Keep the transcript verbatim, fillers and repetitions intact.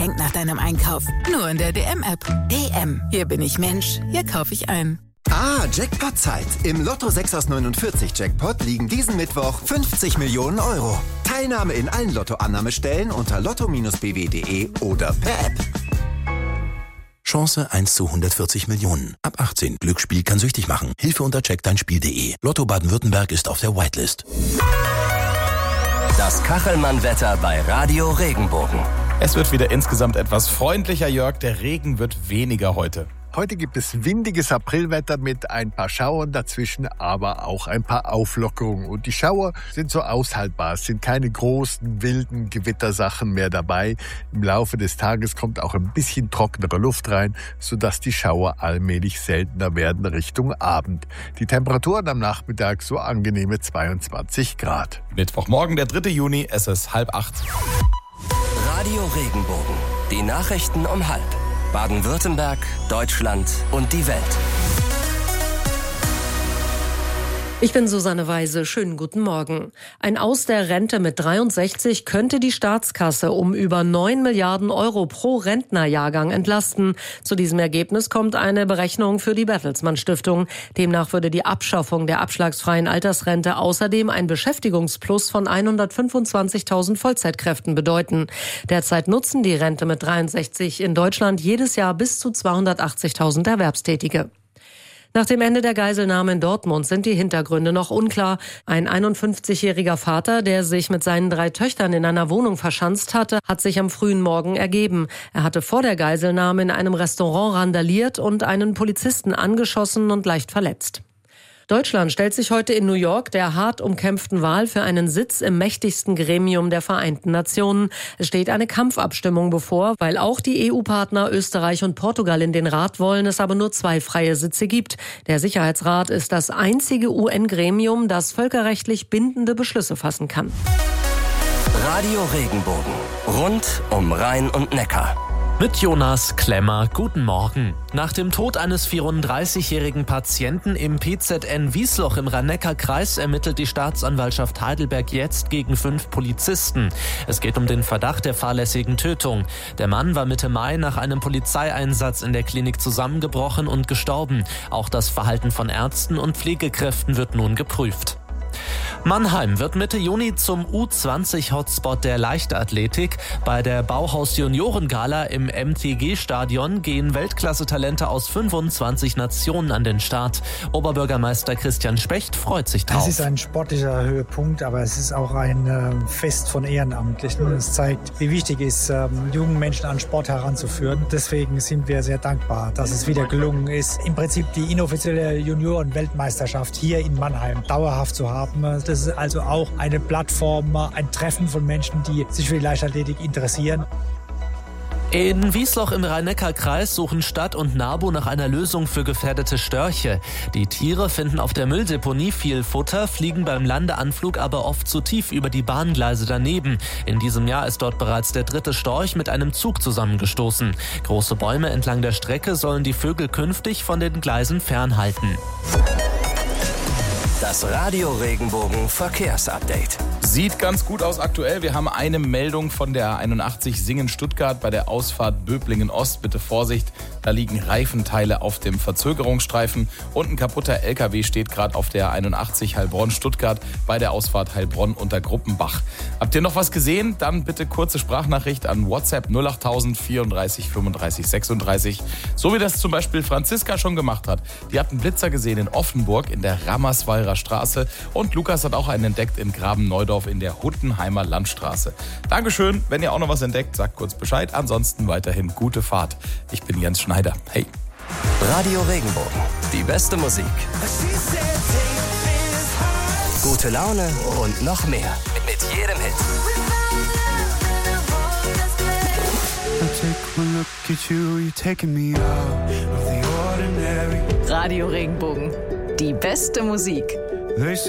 Geschenk nach deinem Einkauf. Nur in der D M-App. D M. Hier bin ich Mensch. Hier kaufe ich ein. Ah, Jackpot-Zeit. Im Lotto sechs aus neunundvierzig Jackpot liegen diesen Mittwoch fünfzig Millionen Euro. Teilnahme in allen Lottoannahmestellen unter lotto Bindestrich b w punkt d e oder per App. Chance eins zu hundertvierzig Millionen. Ab achtzehn. Glücksspiel kann süchtig machen. Hilfe unter check dein Spiel punkt de. Lotto Baden-Württemberg ist auf der Whitelist. Das Kachelmann-Wetter bei Radio Regenbogen. Es wird wieder insgesamt etwas freundlicher, Jörg. Der Regen wird weniger heute. Heute gibt es windiges Aprilwetter mit ein paar Schauern dazwischen, aber auch ein paar Auflockerungen. Und die Schauer sind so aushaltbar. Es sind keine großen, wilden Gewittersachen mehr dabei. Im Laufe des Tages kommt auch ein bisschen trockenere Luft rein, sodass die Schauer allmählich seltener werden Richtung Abend. Die Temperaturen am Nachmittag so angenehme zweiundzwanzig Grad. Mittwochmorgen, der dritte Juni, es ist halb acht. Radio Regenbogen. Die Nachrichten um halb. Baden-Württemberg, Deutschland und die Welt. Ich bin Susanne Weise. Schönen guten Morgen. Ein Aus der Rente mit dreiundsechzig könnte die Staatskasse um über neun Milliarden Euro pro Rentnerjahrgang entlasten. Zu diesem Ergebnis kommt eine Berechnung für die Bertelsmann Stiftung. Demnach würde die Abschaffung der abschlagsfreien Altersrente außerdem ein Beschäftigungsplus von hundertfünfundzwanzigtausend Vollzeitkräften bedeuten. Derzeit nutzen die Rente mit dreiundsechzig in Deutschland jedes Jahr bis zu zweihundertachtzigtausend Erwerbstätige. Nach dem Ende der Geiselnahme in Dortmund sind die Hintergründe noch unklar. Ein einundfünfzigjähriger Vater, der sich mit seinen drei Töchtern in einer Wohnung verschanzt hatte, hat sich am frühen Morgen ergeben. Er hatte vor der Geiselnahme in einem Restaurant randaliert und einen Polizisten angeschossen und leicht verletzt. Deutschland stellt sich heute in New York der hart umkämpften Wahl für einen Sitz im mächtigsten Gremium der Vereinten Nationen. Es steht eine Kampfabstimmung bevor, weil auch die E U-Partner Österreich und Portugal in den Rat wollen, es aber nur zwei freie Sitze gibt. Der Sicherheitsrat ist das einzige U N-Gremium, das völkerrechtlich bindende Beschlüsse fassen kann. Radio Regenbogen. Rund um Rhein und Neckar. Mit Jonas Klemmer, guten Morgen. Nach dem Tod eines vierunddreißigjährigen Patienten im P Z N Wiesloch im Rhein-Neckar-Kreis ermittelt die Staatsanwaltschaft Heidelberg jetzt gegen fünf Polizisten. Es geht um den Verdacht der fahrlässigen Tötung. Der Mann war Mitte Mai nach einem Polizeieinsatz in der Klinik zusammengebrochen und gestorben. Auch das Verhalten von Ärzten und Pflegekräften wird nun geprüft. Mannheim wird Mitte Juni zum U zwanzig Hotspot der Leichtathletik. Bei der Bauhaus Juniorengala im M T G-Stadion gehen Weltklasse-Talente aus fünfundzwanzig Nationen an den Start. Oberbürgermeister Christian Specht freut sich drauf. Es ist ein sportlicher Höhepunkt, aber es ist auch ein äh, Fest von Ehrenamtlichen. Es zeigt, wie wichtig es ist, ähm, jungen Menschen an Sport heranzuführen. Deswegen sind wir sehr dankbar, dass es wieder gelungen ist, im Prinzip die inoffizielle Junioren-Weltmeisterschaft hier in Mannheim dauerhaft zu haben. Das ist also auch eine Plattform, ein Treffen von Menschen, die sich für die Leichtathletik interessieren. In Wiesloch im Rhein-Neckar-Kreis suchen Stadt und NABU nach einer Lösung für gefährdete Störche. Die Tiere finden auf der Mülldeponie viel Futter, fliegen beim Landeanflug aber oft zu tief über die Bahngleise daneben. In diesem Jahr ist dort bereits der dritte Storch mit einem Zug zusammengestoßen. Große Bäume entlang der Strecke sollen die Vögel künftig von den Gleisen fernhalten. Das Radio Regenbogen Verkehrsupdate. Sieht ganz gut aus aktuell. Wir haben eine Meldung von der einundachtzig Singen-Stuttgart bei der Ausfahrt Böblingen-Ost. Bitte Vorsicht, da liegen Reifenteile auf dem Verzögerungsstreifen und ein kaputter L K W steht gerade auf der einundachtzig Heilbronn-Stuttgart bei der Ausfahrt Heilbronn unter Gruppenbach. Habt ihr noch was gesehen? Dann bitte kurze Sprachnachricht an WhatsApp null acht null null vierunddreißig fünfunddreißig sechsunddreißig. So wie das zum Beispiel Franziska schon gemacht hat. Die hat einen Blitzer gesehen in Offenburg in der Rammersweiler Straße und Lukas hat auch einen entdeckt in Graben-Neudorf in der Huttenheimer Landstraße. Dankeschön. Wenn ihr auch noch was entdeckt, sagt kurz Bescheid. Ansonsten weiterhin gute Fahrt. Ich bin Jens Schneider. Hey. Radio Regenbogen. Die beste Musik. Gute Laune und noch mehr. Mit jedem Hit. Radio Regenbogen. Die beste Musik.